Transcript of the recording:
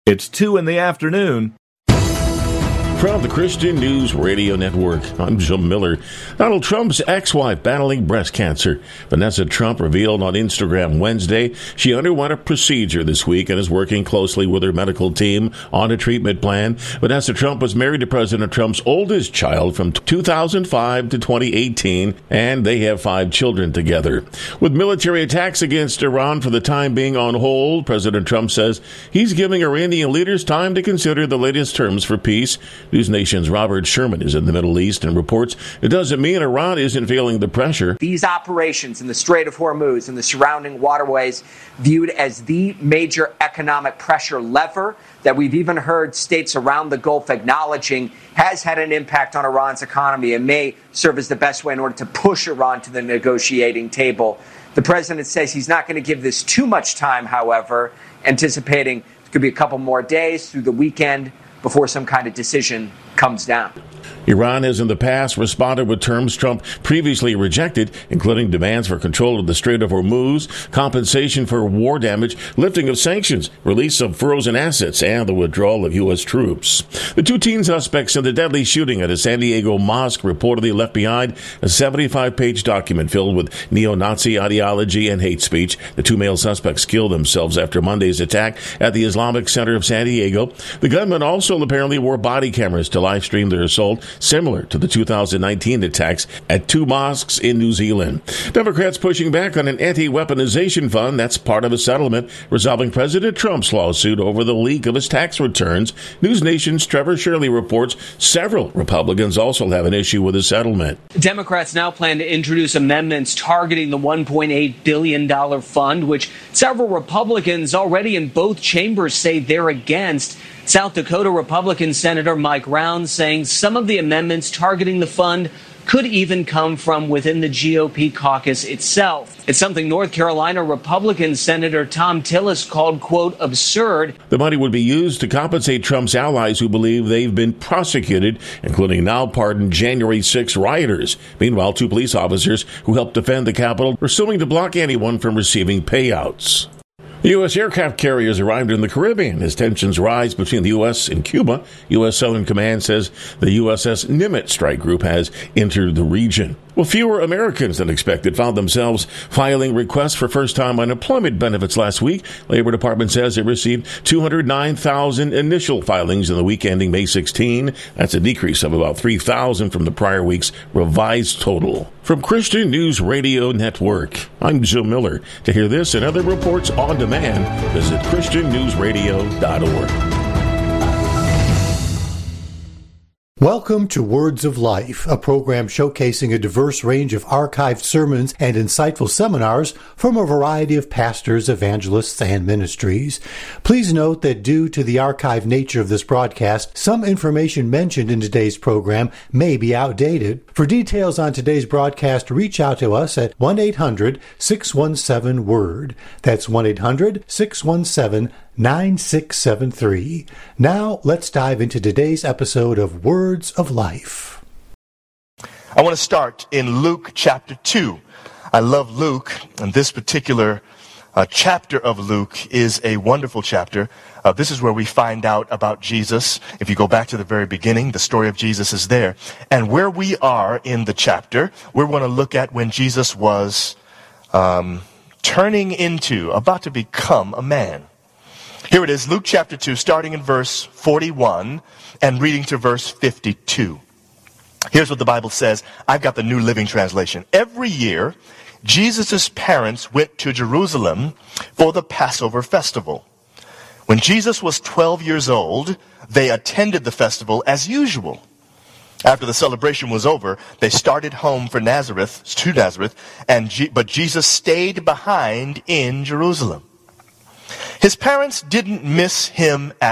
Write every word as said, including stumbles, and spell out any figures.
It's two in the afternoon. From the Christian News Radio Network, I'm Jim Miller. Donald Trump's ex-wife battling breast cancer. Vanessa Trump revealed on Instagram Wednesday she underwent a procedure this week and is working closely with her medical team on a treatment plan. Vanessa Trump was married to President Trump's oldest child from two thousand five to twenty eighteen, and they have five children together. With military attacks against Iran for the time being on hold, President Trump says he's giving Iranian leaders time to consider the latest terms for peace. News Nation's Robert Sherman is in the Middle East and reports it doesn't mean Iran isn't feeling the pressure. These operations in the Strait of Hormuz and the surrounding waterways viewed as the major economic pressure lever that we've even heard states around the Gulf acknowledging has had an impact on Iran's economy and may serve as the best way in order to push Iran to the negotiating table. The president says he's not going to give this too much time, however, anticipating it could be a couple more days through the weekend before some kind of decision comes down. Iran has in the past responded with terms Trump previously rejected, including demands for control of the Strait of Hormuz, compensation for war damage, lifting of sanctions, release of frozen assets, and the withdrawal of U S troops. The two teen suspects in the deadly shooting at a San Diego mosque reportedly left behind a seventy-five page document filled with neo-Nazi ideology and hate speech. The two male suspects killed themselves after Monday's attack at the Islamic Center of San Diego. The gunmen also apparently wore body cameras to live stream their assault, similar to the two thousand nineteen attacks at two mosques in New Zealand. Democrats pushing back on an anti-weaponization fund that's part of a settlement resolving President Trump's lawsuit over the leak of his tax returns. News Nation's Trevor Shirley reports several Republicans also have an issue with the settlement. Democrats now plan to introduce amendments targeting the one point eight billion dollars fund, which several Republicans already in both chambers say they're against. South Dakota Republican Senator Mike Rounds saying some of the amendments targeting the fund could even come from within the G O P caucus itself. It's something North Carolina Republican Senator Thom Tillis called, quote, absurd. The money would be used to compensate Trump's allies who believe they've been prosecuted, including now pardoned January sixth rioters. Meanwhile, two police officers who helped defend the Capitol are suing to block anyone from receiving payouts. U S aircraft carriers arrived in the Caribbean as tensions rise between the U S and Cuba. U S Southern Command says the U S S Nimitz strike group has entered the region. Well, fewer Americans than expected found themselves filing requests for first-time unemployment benefits last week. Labor Department says it received two hundred nine thousand initial filings in the week ending May sixteenth. That's a decrease of about three thousand from the prior week's revised total. From Christian News Radio Network, I'm Joe Miller. To hear this and other reports on demand, visit Christian News Radio dot org. Welcome to Words of Life, a program showcasing a diverse range of archived sermons and insightful seminars from a variety of pastors, evangelists, and ministries. Please note that due to the archived nature of this broadcast, some information mentioned in today's program may be outdated. For details on today's broadcast, reach out to us at one eight hundred six one seven word. That's one eight hundred six one seven nine six seven three. Now, let's dive into today's episode of Words of Life. I want to start in Luke chapter two. I love Luke, and this particular uh, chapter of Luke is a wonderful chapter. Uh, this is where we find out about Jesus. If you go back to the very beginning, the story of Jesus is there. And where we are in the chapter, we're going to look at when Jesus was um, turning into, about to become a man. Here it is, Luke chapter two, starting in verse forty-one and reading to verse fifty-two. Here's what the Bible says. I've got the New Living Translation. Every year, Jesus' parents went to Jerusalem for the Passover festival. When Jesus was twelve years old, they attended the festival as usual. After the celebration was over, they started home for Nazareth, to Nazareth, and G- but Jesus stayed behind in Jerusalem. His parents didn't miss him at